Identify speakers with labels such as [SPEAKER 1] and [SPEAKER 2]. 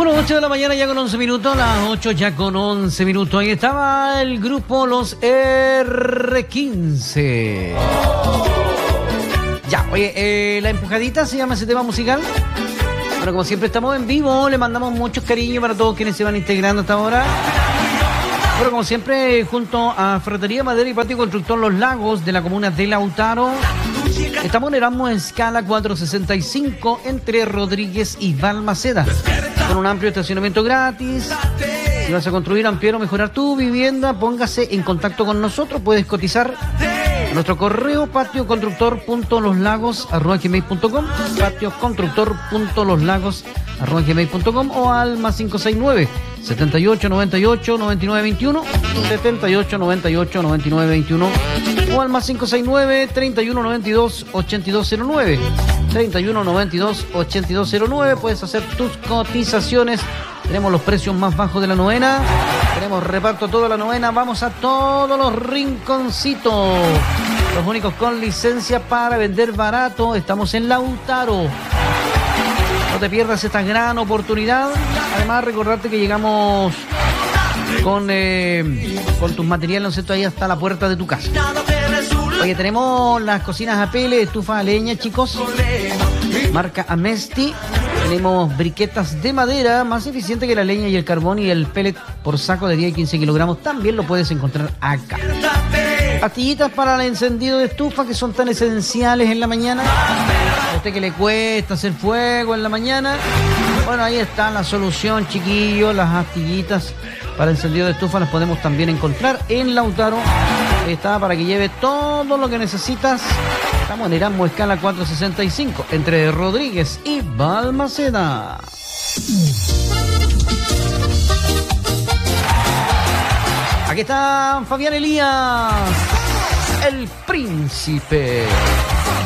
[SPEAKER 1] Bueno, 8 de la mañana ya con 11 minutos, las 8 ya con 11 minutos. Ahí estaba el grupo Los R15. Ya, oye, la empujadita se llama ese tema musical. Bueno, como siempre estamos en vivo, le mandamos muchos cariños para todos quienes se van integrando hasta ahora. Bueno, como siempre, junto a Ferretería Madera y Patio Constructor Los Lagos de la comuna de Lautaro, estamos en Erasmus Escala 465 entre Rodríguez y Balmaceda, con un amplio estacionamiento gratis. Si vas a construir, ampliar o mejorar tu vivienda, póngase en contacto con nosotros. Puedes cotizar a nuestro correo patioconstructor.loslagos@gmail.com, patioconstructor.loslagos@gmail.com o al más 569 78 98 99 21, 78 98 99 21 o al más 569 31 92 8209, 31 92 8209. Puedes hacer tus cotizaciones. Tenemos los precios más bajos de la novena. Tenemos reparto toda la novena. Vamos a todos los rinconcitos. Los únicos con licencia para vender barato. Estamos en Lautaro. No te pierdas esta gran oportunidad. Además, recordarte que llegamos con tus materiales, ¿no es cierto?, ahí hasta la puerta de tu casa. Oye, tenemos las cocinas a pele, estufa a leña, chicos. Marca Amesti. Tenemos briquetas de madera, más eficiente que la leña y el carbón, y el pellet por saco de 10 y 15 kilogramos. También lo puedes encontrar acá. Pastillitas para el encendido de estufa, que son tan esenciales en la mañana. A usted que le cuesta hacer fuego en la mañana, bueno, ahí está la solución, chiquillos. Las pastillitas para el encendido de estufa las podemos también encontrar en Lautaro. Ahí está, para que lleve todo lo que necesitas. Estamos en Erasmus Escala 465, entre Rodríguez y Balmaceda. Aquí está Fabián Elías, el príncipe.